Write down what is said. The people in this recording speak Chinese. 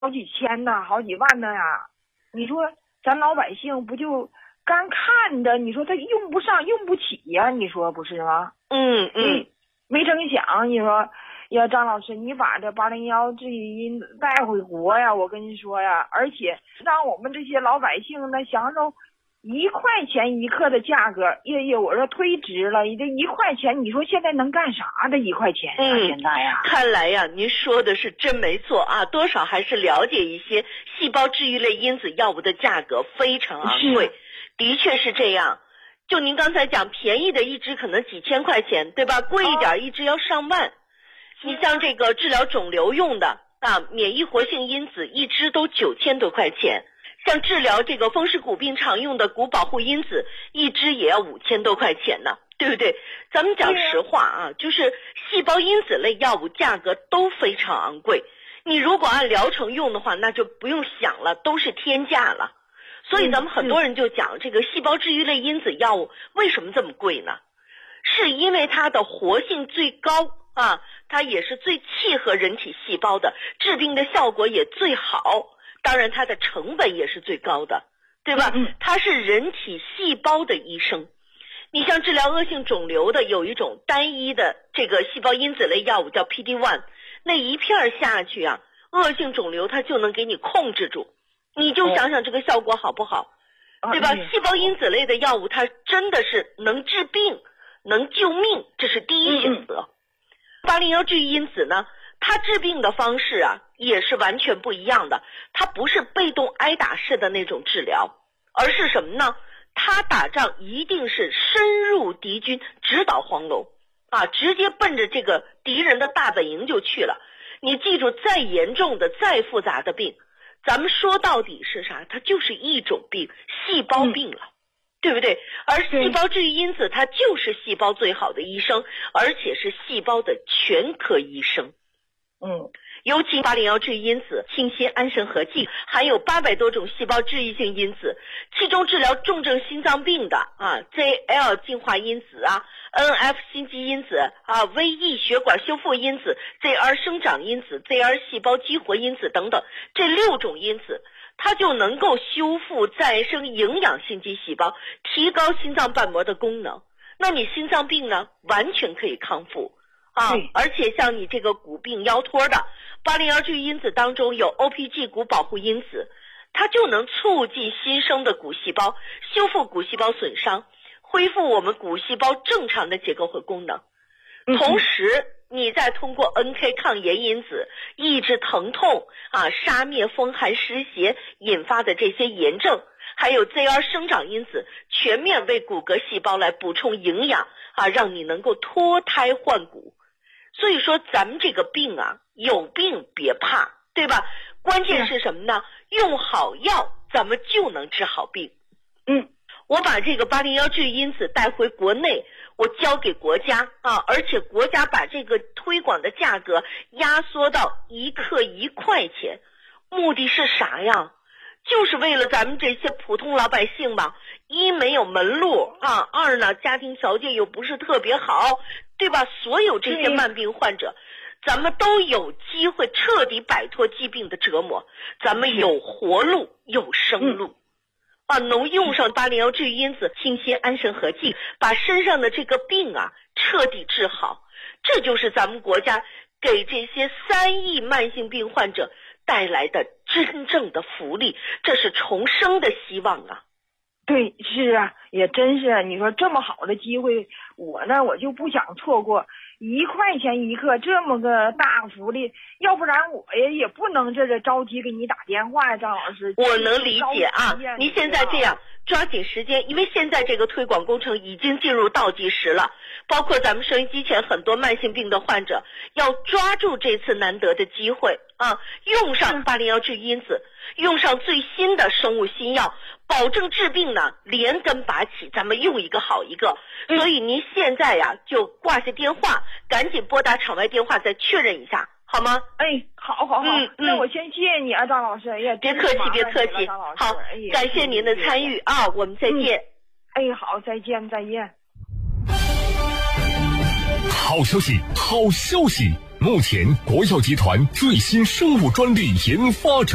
好几千呐，好几万的呀。你说咱老百姓不就干看着？你说他用不上，用不起呀？你说不是吗？没成想，你说呀，张老师，你把这801治愈因子带回国呀，我跟你说呀，而且让我们这些老百姓呢享受1块钱1克的价格，我说忒值了。这1块钱，你说现在能干啥？这1块钱啊，现在呀， 看来呀，您说的是真没错啊，多少还是了解一些细胞治愈类因子药物的价格非常昂贵，的确是这样。就您刚才讲，便宜的一支可能几千块钱，对吧？贵一点一支要上万。你像这个治疗肿瘤用的免疫活性因子一支都9000多块钱。像治疗这个风湿骨病常用的骨保护因子，一支也要5000多块钱呢，对不对？咱们讲实话啊，就是细胞因子类药物价格都非常昂贵。你如果按疗程用的话，那就不用想了，都是天价了。所以咱们很多人就讲这个细胞治愈类因子药物为什么这么贵呢？是因为它的活性最高啊，它也是最契合人体细胞的，治病的效果也最好。当然它的成本也是最高的，对吧？它是人体细胞的医生。你像治疗恶性肿瘤的有一种单一的这个细胞因子类药物叫 PD-1， 那一片下去啊，恶性肿瘤它就能给你控制住。你就想想这个效果好不好，对吧？细胞因子类的药物它真的是能治病能救命，这是第一选择。801治愈因子呢，它治病的方式啊也是完全不一样的，它不是被动挨打式的那种治疗，而是什么呢？它打仗一定是深入敌军，直捣黄龙啊，直接奔着这个敌人的大本营就去了。你记住，再严重的再复杂的病，咱们说到底是啥？它就是一种病，细胞病了，对不对？而细胞治愈因子它就是细胞最好的医生，而且是细胞的全科医生。尤其801治愈因子清新安神合剂含有800多种细胞治愈性因子，其中治疗重症心脏病的ZL 净化因子NF 心肌因子VE 血管修复因子 ZR 生长因子 ZR 细胞激活因子等等，这6种因子它就能够修复再生营养心肌细胞，提高心脏瓣膜的功能。那你心脏病呢完全可以康复而且像你这个骨病腰托的801治愈因子当中有 OPG 骨保护因子，它就能促进新生的骨细胞，修复骨细胞损伤，恢复我们骨细胞正常的结构和功能。同时你再通过 NK 抗炎因子抑制疼痛杀灭风寒湿邪引发的这些炎症，还有 ZR 生长因子全面为骨骼细胞来补充营养让你能够脱胎换骨。所以说咱们这个病有病别怕，对吧？关键是什么呢？用好药咱们就能治好病。我把这个801治愈因子带回国内，我交给国家而且国家把这个推广的价格压缩到1克1块钱，目的是啥呀？就是为了咱们这些普通老百姓吧，一没有门路二呢家庭条件又不是特别好，对吧？所有这些慢病患者咱们都有机会彻底摆脱疾病的折磨，咱们有活路有生路能用上801治愈因子清新安神合剂，把身上的这个病彻底治好。这就是咱们国家给这些3亿慢性病患者带来的真正的福利，这是重生的希望对，是也真是。你说这么好的机会，我就不想错过1块钱1克这么个大福利，要不然我也不能这着急给你打电话呀，张老师。 我能理解您现在这样抓紧时间，因为现在这个推广工程已经进入倒计时了，包括咱们收音机前很多慢性病的患者要抓住这次难得的机会用上801治愈因子，用上最新的生物新药，保证治病呢连根拔起，咱们用一个好一个。所以您现在就挂下电话，赶紧拨打场外电话再确认一下，好吗？ 好，那我先谢谢你张老师。 别客气别客气，好，感谢您的参与我们再见。 好，再见。 好消息，好消息！目前国药集团最新生物专利研发者